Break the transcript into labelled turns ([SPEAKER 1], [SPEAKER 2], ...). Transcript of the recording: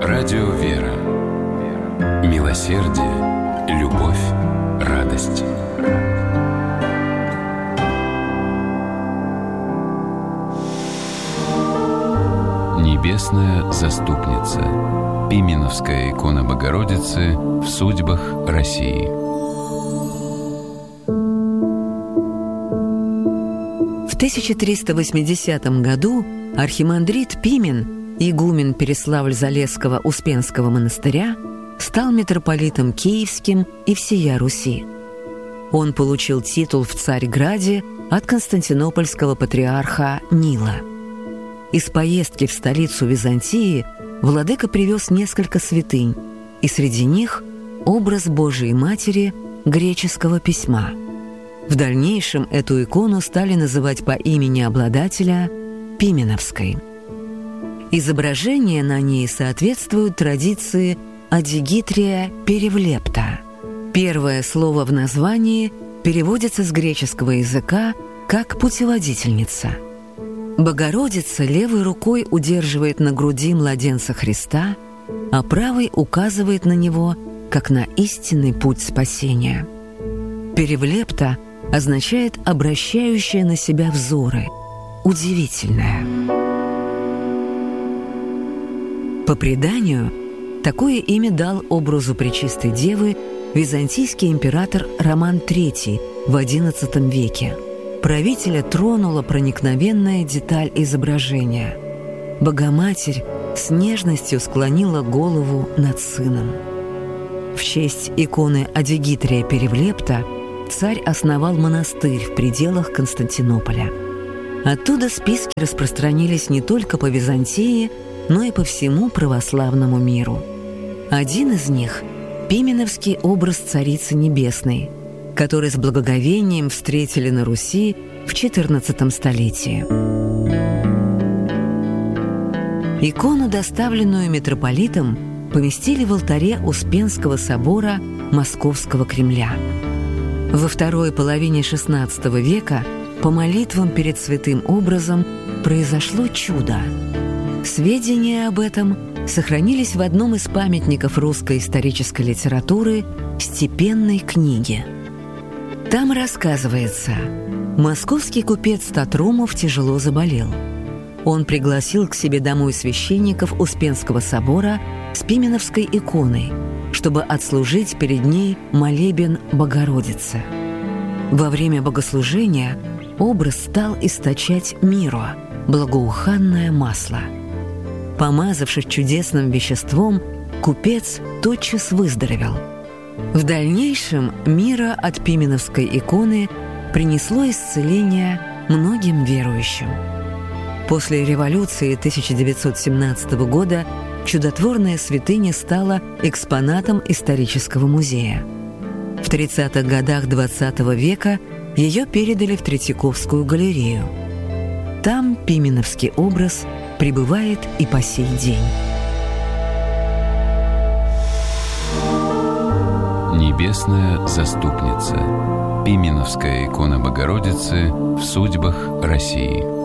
[SPEAKER 1] Радио «Вера». Милосердие, любовь, радость. Небесная заступница. Пименовская икона Богородицы в судьбах России.
[SPEAKER 2] В 1380 году архимандрит Пимен, игумен Переславль-Залесского Успенского монастыря, стал митрополитом Киевским и всея Руси. Он получил титул в Царьграде от константинопольского патриарха Нила. Из поездки в столицу Византии владыка привез несколько святынь, и среди них образ Божией Матери греческого письма. В дальнейшем эту икону стали называть по имени обладателя Пименовской. Изображения на ней соответствуют традиции Адигитрия Перевлепта. Первое слово в названии переводится с греческого языка как «путеводительница». Богородица левой рукой удерживает на груди младенца Христа, а правой указывает на него, как на истинный путь спасения. Перевлепта означает «обращающая на себя взоры», «удивительная». По преданию, такое имя дал образу Пречистой Девы византийский император Роман III в XI веке. Правителя тронула проникновенная деталь изображения. Богоматерь с нежностью склонила голову над сыном. В честь иконы Адигитрия Перевлепта царь основал монастырь в пределах Константинополя. Оттуда списки распространились не только по Византии, но и по всему православному миру. Один из них – Пименовский образ Царицы Небесной, который с благоговением встретили на Руси в XIV столетии. Икону, доставленную митрополитом, поместили в алтаре Успенского собора Московского Кремля. Во второй половине XVI века по молитвам перед святым образом произошло чудо. Сведения об этом сохранились в одном из памятников русской исторической литературы «Степенной книге». Там рассказывается, московский купец Татрумов тяжело заболел. Он пригласил к себе домой священников Успенского собора с Пименовской иконой, чтобы отслужить перед ней молебен Богородице. Во время богослужения образ стал источать мирро, благоуханное масло. Помазавшись чудесным веществом, купец тотчас выздоровел. В дальнейшем мирро от Пименовской иконы принесло исцеление многим верующим. После революции 1917 года чудотворная святыня стала экспонатом исторического музея. В 30-х годах XX века ее передали в Третьяковскую галерею. Там Пименовский образ пребывает и по сей день.
[SPEAKER 1] Небесная заступница. Пименовская икона Богородицы в судьбах России.